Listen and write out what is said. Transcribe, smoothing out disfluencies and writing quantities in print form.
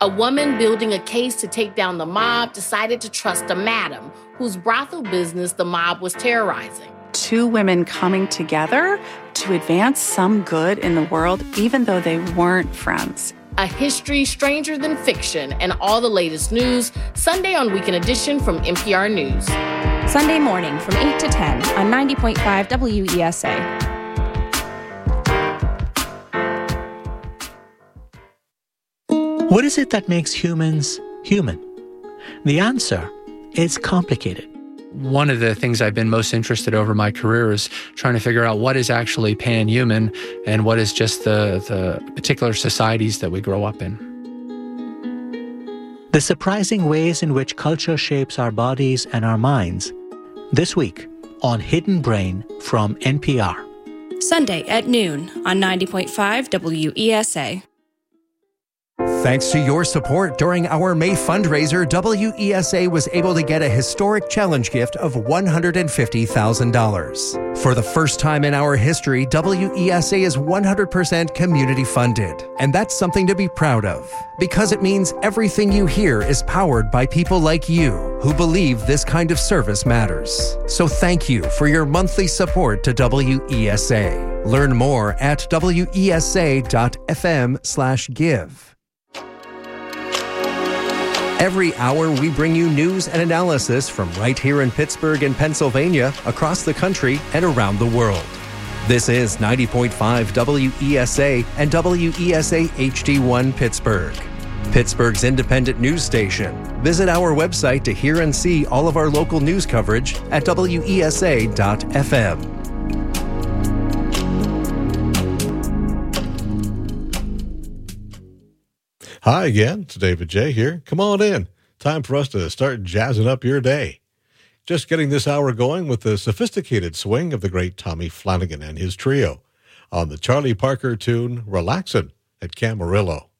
A woman building a case to take down the mob decided to trust a madam whose brothel business the mob was terrorizing. Two women coming together to advance some good in the world, even though they weren't friends. A history stranger than fiction, and all the latest news, Sunday on Weekend Edition from NPR News. Sunday morning from 8 to 10 on 90.5 WESA. What is it that makes humans human? The answer is complicated. One of the things I've been most interested over my career is trying to figure out what is actually pan-human and what is just the particular societies that we grow up in. The surprising ways in which culture shapes our bodies and our minds. This week on Hidden Brain from NPR. Sunday at noon on 90.5 WESA. Thanks to your support during our May fundraiser, WESA was able to get a historic challenge gift of $150,000. For the first time in our history, WESA is 100% community funded. And that's something to be proud of, because it means everything you hear is powered by people like you who believe this kind of service matters. So thank you for your monthly support to WESA. Learn more at wesa.fm/give. Every hour, we bring you news and analysis from right here in Pittsburgh and Pennsylvania, across the country, and around the world. This is 90.5 WESA and WESA HD1 Pittsburgh, Pittsburgh's independent news station. Visit our website to hear and see all of our local news coverage at WESA.fm. Hi again, it's David J. here. Come on in. Time for us to start jazzing up your day. Just getting this hour going with the sophisticated swing of the great Tommy Flanagan and his trio on the Charlie Parker tune Relaxin' at Camarillo.